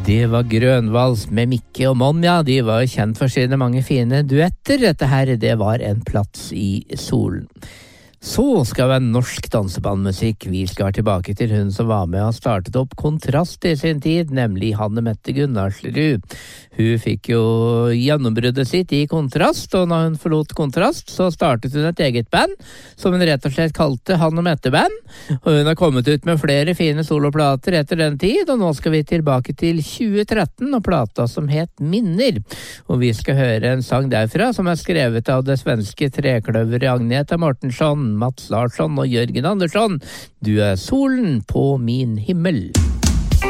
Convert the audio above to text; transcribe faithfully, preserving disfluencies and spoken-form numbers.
Det var Grønvals med Mikke og Monja. De var kjent for sine mange fine duetter. Dette her, det var En plass i solen. Så skal vi ha norsk dansebandmusikk. Vi skal tilbake til hun som var med og startet opp Kontrast i sin tid, nemlig Hanne Mette Gunnarsrud. Hun fikk jo gjennombruddet sitt i Kontrast, og når hun forlot Kontrast, så startet hun et eget band, som hun rett og slett kalte Hanne Mette Band. Og hun har kommet ut med flere fine soloplater etter den tid, og nå skal vi tilbake til tjue tretten og plata som het Minner. Og vi skal høre en sang derfra som er skrevet av det svenske trekløveret Agneta Mortensson, Mats Larsson og Jørgen Andersson. Du er solen på min himmel.